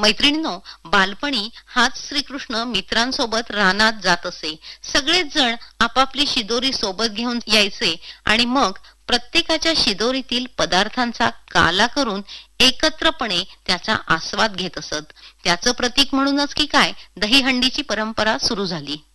मैत्रिणींनो, बालपणी हाच श्रीकृष्ण मित्रांसोबत रानात जात असे. सगळेच जण आपापली शिदोरी सोबत घेऊन यायचे आणि मग प्रत्येकाच्या शिदोरीतील पदार्थांचा काला करून एकत्रपणे त्याचा आस्वाद घेत असत. त्याचं प्रतीक म्हणूनच की काय दहीहंडीची परंपरा सुरू झाली.